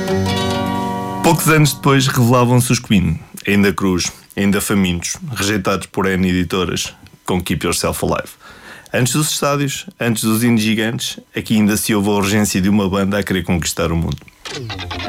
Poucos anos depois revelavam-se os Queen, ainda crus, ainda famintos, rejeitados por N editoras, com Keep Yourself Alive. Antes dos estádios, antes dos hinos gigantes, aqui ainda se ouve a urgência de uma banda a querer conquistar o mundo.